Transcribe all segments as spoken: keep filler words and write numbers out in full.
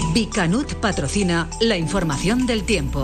Bicanut patrocina la información del tiempo.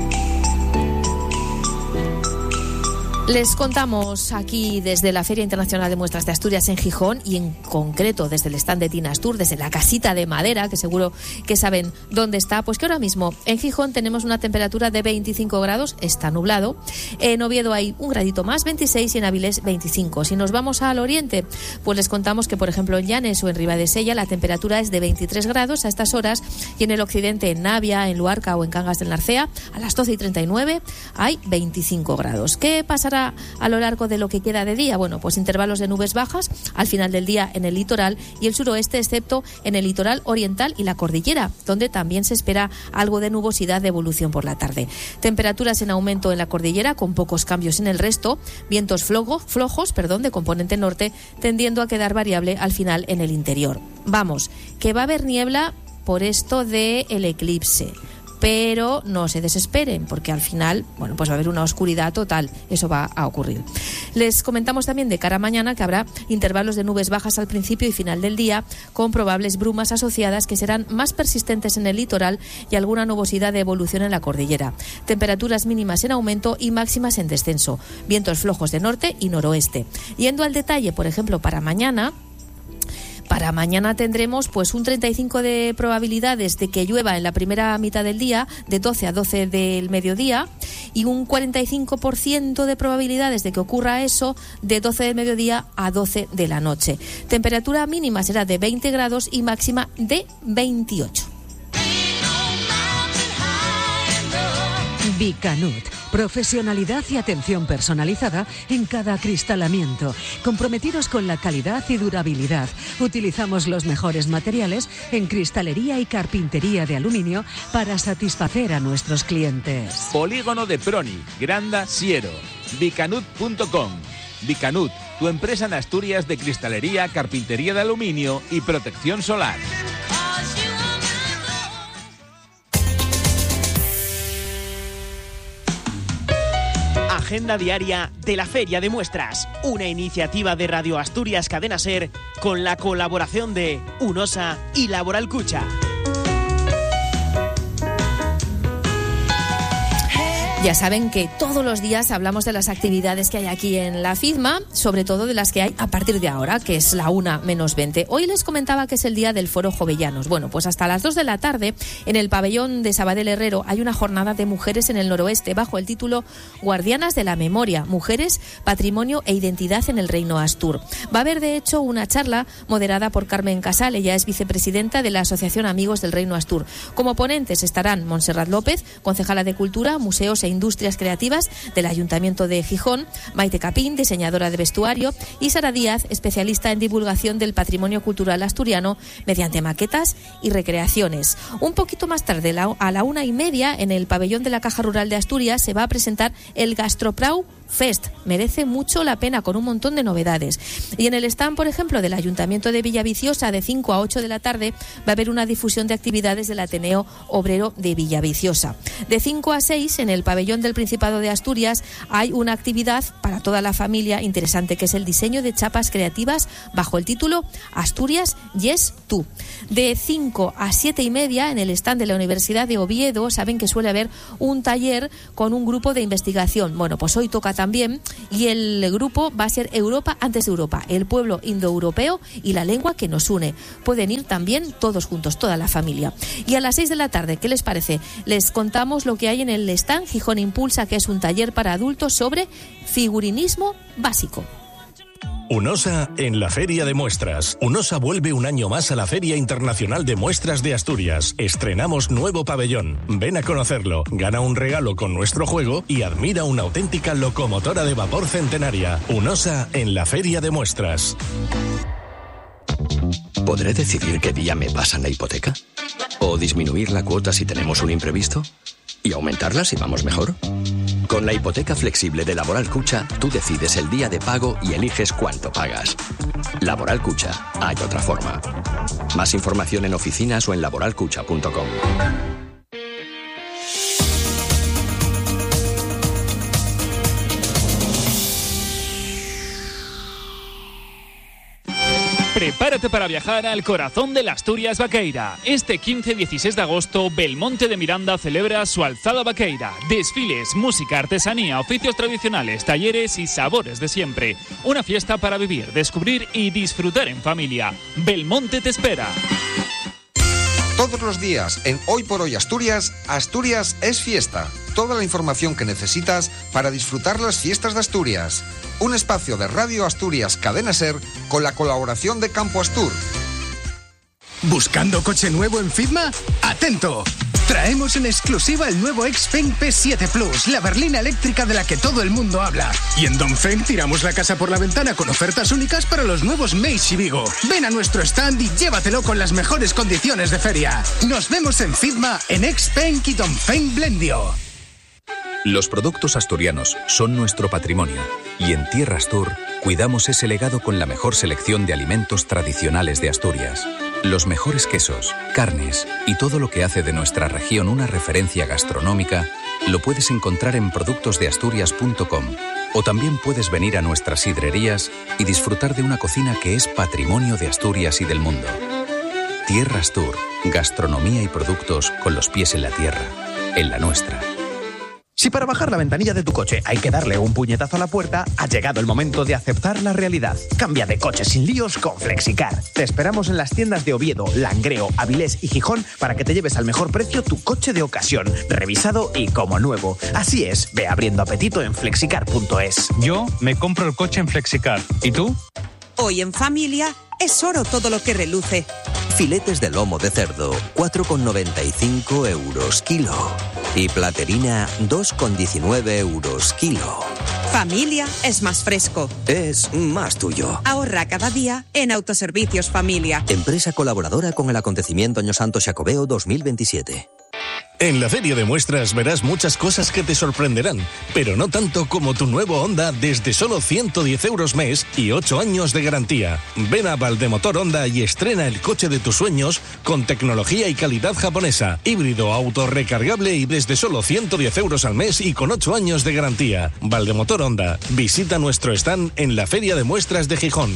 Les contamos aquí desde la Feria Internacional de Muestras de Asturias en Gijón y en concreto desde el stand de Tinastur, desde la casita de madera, que seguro que saben dónde está, pues que ahora mismo en Gijón tenemos una temperatura de veinticinco grados, está nublado. En Oviedo hay un gradito más, veintiséis, y en Avilés veinticinco. Si nos vamos al oriente, pues les contamos que por ejemplo en Llanes o en Ribadesella la temperatura es de veintitrés grados a estas horas, y en el occidente, en Navia, en Luarca o en Cangas del Narcea, a las doce y treinta y nueve hay veinticinco grados. ¿Qué pasará a lo largo de lo que queda de día? Bueno, pues intervalos de nubes bajas al final del día en el litoral y el suroeste, excepto en el litoral oriental y la cordillera, donde también se espera algo de nubosidad de evolución por la tarde. Temperaturas en aumento en la cordillera, con pocos cambios en el resto. Vientos flojos, flojos, perdón, de componente norte, tendiendo a quedar variable al final en el interior. Vamos, que va a haber niebla por esto del eclipse. Pero no se desesperen, porque al final, bueno, pues va a haber una oscuridad total. Eso va a ocurrir. Les comentamos también de cara a mañana que habrá intervalos de nubes bajas al principio y final del día, con probables brumas asociadas que serán más persistentes en el litoral y alguna nubosidad de evolución en la cordillera. Temperaturas mínimas en aumento y máximas en descenso. Vientos flojos de norte y noroeste. Yendo al detalle, por ejemplo, para mañana... Para mañana tendremos pues un treinta y cinco de probabilidades de que llueva en la primera mitad del día, de doce a doce del mediodía, y un cuarenta y cinco por ciento de probabilidades de que ocurra eso de doce del mediodía a doce de la noche. Temperatura mínima será de veinte grados y máxima de veintiocho. Bicanut. Profesionalidad y atención personalizada en cada acristalamiento. Comprometidos con la calidad y durabilidad. Utilizamos los mejores materiales en cristalería y carpintería de aluminio para satisfacer a nuestros clientes. Polígono de Proni, Granda, Siero. Bicanut punto com. Bicanut, tu empresa en Asturias de cristalería, carpintería de aluminio y protección solar. Agenda diaria de la Feria de Muestras, una iniciativa de Radio Asturias Cadena Ser con la colaboración de UNOSA y Laboral Cucha. Ya saben que todos los días hablamos de las actividades que hay aquí en la FIDMA, sobre todo de las que hay a partir de ahora, que es la una menos veinte. Hoy les comentaba que es el día del Foro Jovellanos. Bueno, pues hasta las dos de la tarde, en el pabellón de Sabadell Herrero, hay una jornada de mujeres en el noroeste, bajo el título Guardianas de la Memoria, Mujeres, Patrimonio e Identidad en el Reino Astur. Va a haber, de hecho, una charla moderada por Carmen Casal, ella es vicepresidenta de la Asociación Amigos del Reino Astur. Como ponentes estarán Montserrat López, concejala de Cultura, Museos e Industrias Creativas del Ayuntamiento de Gijón, Maite Capín, diseñadora de vestuario, y Sara Díaz, especialista en divulgación del patrimonio cultural asturiano mediante maquetas y recreaciones. Un poquito más tarde, a la una y media, en el pabellón de la Caja Rural de Asturias, se va a presentar el Gastroprau Fest. Merece mucho la pena, con un montón de novedades. Y en el stand, por ejemplo, del Ayuntamiento de Villaviciosa, de cinco a ocho de la tarde, va a haber una difusión de actividades del Ateneo Obrero de Villaviciosa. De cinco a seis, en el pabellón del Principado de Asturias, hay una actividad para toda la familia interesante, que es el diseño de chapas creativas bajo el título Asturias Yes Tú. De cinco a siete y media, en el stand de la Universidad de Oviedo, saben que suele haber un taller con un grupo de investigación. Bueno, pues hoy toca también, y el grupo va a ser Europa antes de Europa, el pueblo indoeuropeo y la lengua que nos une. Pueden ir también todos juntos, toda la familia. Y a las seis de la tarde, ¿qué les parece? Les contamos lo que hay en el stand Gijón Impulsa, que es un taller para adultos sobre figurinismo básico. UNOSA en la Feria de Muestras. UNOSA vuelve un año más a la Feria Internacional de Muestras de Asturias. Estrenamos nuevo pabellón. Ven a conocerlo, gana un regalo con nuestro juego y admira una auténtica locomotora de vapor centenaria. UNOSA en la Feria de Muestras. ¿Podré decidir qué día me pasan la hipoteca? ¿O disminuir la cuota si tenemos un imprevisto? ¿Y aumentarla si vamos mejor? Con la hipoteca flexible de Laboral Cucha, tú decides el día de pago y eliges cuánto pagas. Laboral Cucha, hay otra forma. Más información en oficinas o en laboral cucha punto com. Prepárate para viajar al corazón de la Asturias Vaqueira. Este quince y dieciséis de agosto, Belmonte de Miranda celebra su Alzada Vaqueira. Desfiles, música, artesanía, oficios tradicionales, talleres y sabores de siempre. Una fiesta para vivir, descubrir y disfrutar en familia. Belmonte te espera. Todos los días en Hoy por Hoy Asturias, Asturias es fiesta. Toda la información que necesitas para disfrutar las fiestas de Asturias. Un espacio de Radio Asturias Cadena Ser con la colaboración de Campo Astur. ¿Buscando coche nuevo en Fitma? ¡Atento! Traemos en exclusiva el nuevo Xpeng P siete Plus, la berlina eléctrica de la que todo el mundo habla. Y en Dongfeng tiramos la casa por la ventana con ofertas únicas para los nuevos Meizu y Vigo. Ven a nuestro stand y llévatelo con las mejores condiciones de feria. Nos vemos en Fitma, en Xpeng y Dongfeng Blendio. Los productos asturianos son nuestro patrimonio y en Tierra Astur cuidamos ese legado con la mejor selección de alimentos tradicionales de Asturias. Los mejores quesos, carnes y todo lo que hace de nuestra región una referencia gastronómica lo puedes encontrar en productos de asturias punto com o también puedes venir a nuestras sidrerías y disfrutar de una cocina que es patrimonio de Asturias y del mundo. Tierra Astur, gastronomía y productos con los pies en la tierra, en la nuestra. Si para bajar la ventanilla de tu coche hay que darle un puñetazo a la puerta, ha llegado el momento de aceptar la realidad. Cambia de coche sin líos con Flexicar. Te esperamos en las tiendas de Oviedo, Langreo, Avilés y Gijón para que te lleves al mejor precio tu coche de ocasión, revisado y como nuevo. Así es, ve abriendo apetito en flexicar punto es. Yo me compro el coche en Flexicar. ¿Y tú? Hoy en familia es oro todo lo que reluce. Filetes de lomo de cerdo, cuatro con noventa y cinco euros kilo. Y platerina, dos con diecinueve euros kilo. Familia es más fresco. Es más tuyo. Ahorra cada día en Autoservicios Familia. Empresa colaboradora con el acontecimiento Año Santo Xacobeo dos mil veintisiete. En la Feria de Muestras verás muchas cosas que te sorprenderán, pero no tanto como tu nuevo Honda desde solo ciento diez euros mes y ocho años de garantía. Ven a Valdemotor Honda y estrena el coche de tus sueños con tecnología y calidad japonesa, híbrido, auto recargable y desde solo ciento diez euros al mes y con ocho años de garantía. Valdemotor Honda. Visita nuestro stand en la Feria de Muestras de Gijón.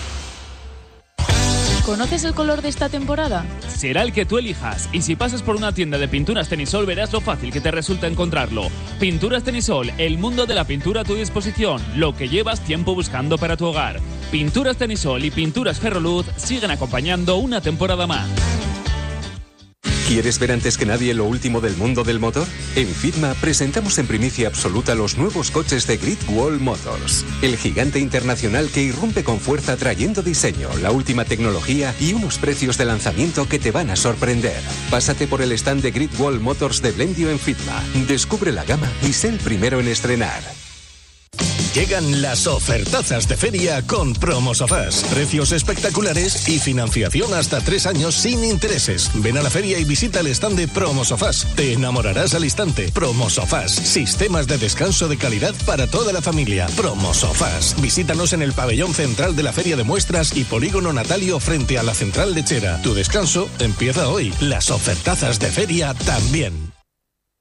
¿Conoces el color de esta temporada? Será el que tú elijas, y si pasas por una tienda de pinturas Tenisol verás lo fácil que te resulta encontrarlo. Pinturas Tenisol, el mundo de la pintura a tu disposición, lo que llevas tiempo buscando para tu hogar. Pinturas Tenisol y Pinturas Ferroluz siguen acompañando una temporada más. ¿Quieres ver antes que nadie lo último del mundo del motor? En Fitma presentamos en primicia absoluta los nuevos coches de Great Wall Motors, el gigante internacional que irrumpe con fuerza trayendo diseño, la última tecnología y unos precios de lanzamiento que te van a sorprender. Pásate por el stand de Great Wall Motors de Blendio en Fitma, descubre la gama y sé el primero en estrenar. Llegan las ofertazas de feria con Promosofás. Precios espectaculares y financiación hasta tres años sin intereses. Ven a la feria y visita el stand de Promosofás. Te enamorarás al instante. Promosofás. Sistemas de descanso de calidad para toda la familia. Promosofás. Visítanos en el pabellón central de la Feria de Muestras y Polígono Natalio frente a la Central Lechera. Tu descanso empieza hoy. Las ofertazas de feria también.